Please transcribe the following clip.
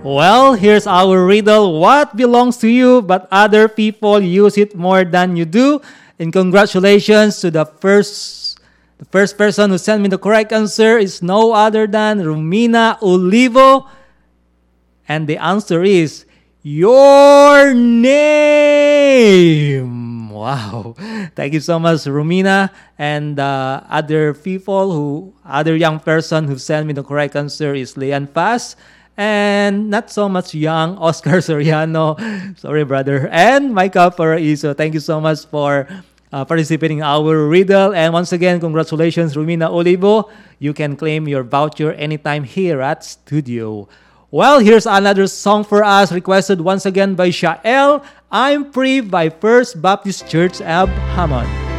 Well, here's our riddle. What belongs to you, but other people use it more than you do? And congratulations to the first person who sent me the correct answer is no other than Romina Olivo. And the answer is your name. Wow. Thank you so much, Romina. And other young person who sent me the correct answer is Leon Paz. And not so much young, Oscar Soriano. Sorry, brother. And Micah Paraiso. Thank you so much for participating in our riddle. And once again, congratulations, Romina Olivo. You can claim your voucher anytime here at studio. Well, here's another song for us, requested once again by Shael. I'm Free by First Baptist Church of Hammond.